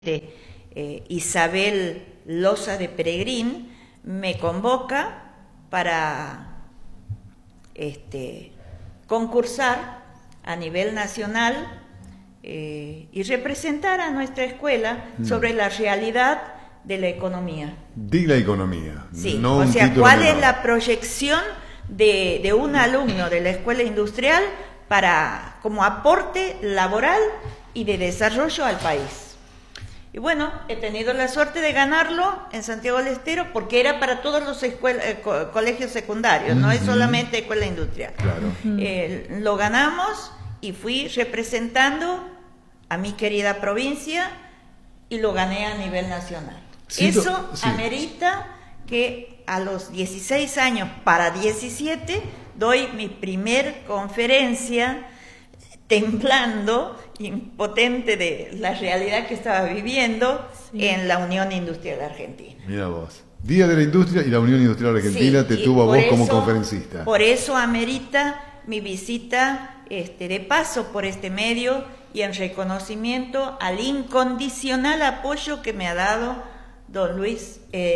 Isabel Loza de Peregrín me convoca para concursar a nivel nacional y representar a nuestra escuela sobre la realidad de la economía. De la economía. Sí, no o un sea, título ¿cuál menor. es la proyección de un alumno de la escuela industrial para como aporte laboral y de desarrollo al país? Y bueno, he tenido la suerte de ganarlo en Santiago del Estero porque era para todos los colegios secundarios, no es solamente escuela industrial. Claro. Lo ganamos y fui representando a mi querida provincia y lo gané a nivel nacional. Sí, Eso sí. amerita que a los 16 años para 17 doy mi primer conferencia temblando, impotente de la realidad que estaba viviendo en la Unión Industrial Argentina. Mira vos. Día de la Industria y la Unión Industrial Argentina te tuvo a vos como conferencista. Por eso amerita mi visita de paso por este medio y en reconocimiento al incondicional apoyo que me ha dado don Luis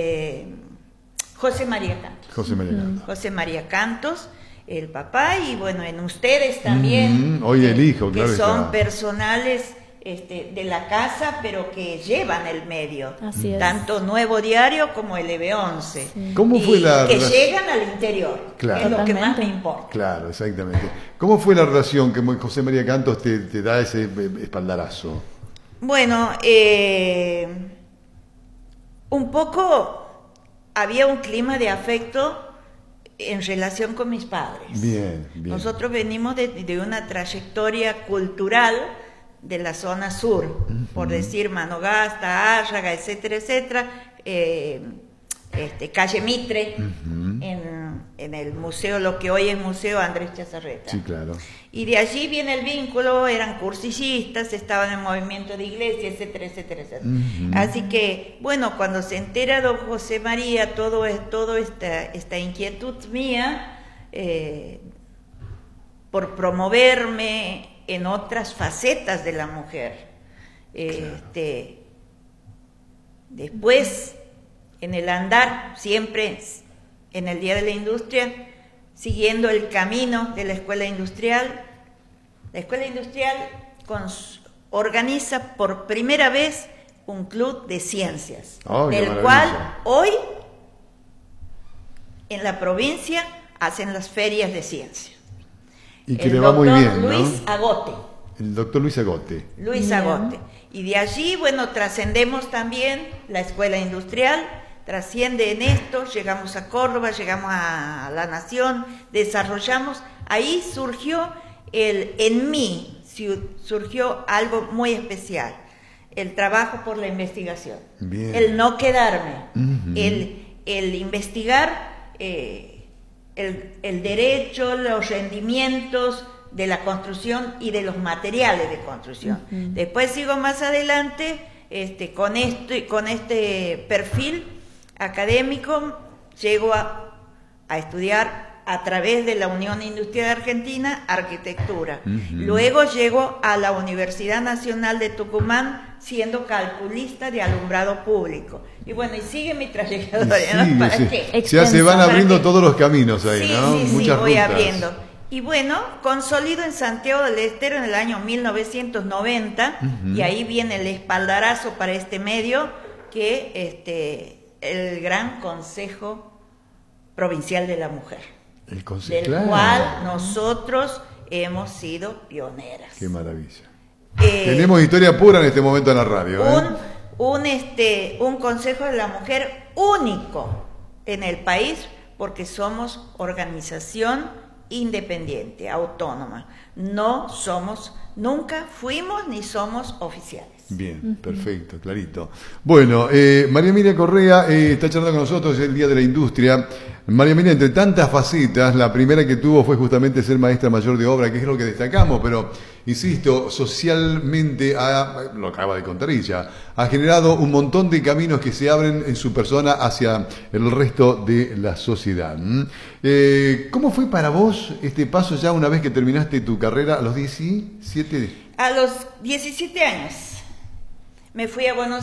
José María Cantos. José María Cantos, el papá, y bueno, en ustedes también, hoy el hijo, claro, que son está. personales de la casa, pero que llevan el medio, Así es. tanto Nuevo Diario como el EB11, Sí. ¿Cómo fue la que relación? llegan al interior, Claro. que es lo que más me Totalmente. importa. Claro, exactamente. ¿Cómo fue la relación que José María Cantos te da ese espaldarazo? Bueno, un poco había un clima de afecto en relación con mis padres. Bien, bien. Nosotros venimos de una trayectoria cultural de la zona sur, por decir Manogasta, Árraga, etcétera, etcétera, calle Mitre, en el museo, lo que hoy es Museo Andrés Chazarreta. Sí, claro. Y de allí viene el vínculo, eran cursillistas, estaban en movimiento de iglesia, etcétera, etcétera, etcétera. Así que, bueno, cuando se entera don José María todo esta inquietud mía por promoverme en otras facetas de la mujer, después, en el andar, siempre en el Día de la Industria, siguiendo el camino de la Escuela Industrial. La Escuela Industrial organiza por primera vez un club de ciencias, ¡Oh, qué del maravilla! cual hoy en la provincia hacen las ferias de ciencia. Y que le va muy bien, ¿no? Luis Agote. El doctor Luis Agote. Luis Bien. Agote. Y de allí, bueno, trascendemos también la Escuela Industrial, trasciende en esto, llegamos a Córdoba, llegamos a La Nación, desarrollamos, ahí surgió en mí surgió algo muy especial, el trabajo por la investigación, Bien. el no quedarme, el investigar el derecho, los rendimientos de la construcción y de los materiales de construcción. Después sigo más adelante con este perfil académico, llego a estudiar a través de la Unión Industrial Argentina arquitectura. Luego llego a la Universidad Nacional de Tucumán siendo calculista de alumbrado público. Y bueno, y sigue mi trayectoria, ¿no? ¿Para qué? Ya se van ¿Para abriendo qué? todos los caminos ahí, Sí, ¿no? sí, Muchas voy rutas. abriendo. Y bueno, consolido en Santiago del Estero en el año 1990, y ahí viene el espaldarazo para este medio, que el Gran Consejo Provincial de la Mujer, El del claro. cual nosotros hemos sido pioneras. Qué maravilla. Tenemos historia pura en este momento en la radio. Un Consejo de la Mujer único en el país, porque somos organización independiente, autónoma. No somos, nunca fuimos ni somos oficiales. Bien, perfecto, clarito. Bueno, María Emilia Correa está charlando con nosotros el Día de la Industria. María Emilia, entre tantas facetas, la primera que tuvo fue justamente ser maestra mayor de obra, que es lo que destacamos, pero, insisto, socialmente, lo acaba de contar ella, ha generado un montón de caminos que se abren en su persona hacia el resto de la sociedad. ¿Cómo fue para vos este paso ya una vez que terminaste tu carrera a los 17? A los 17 años. me fui a Buenos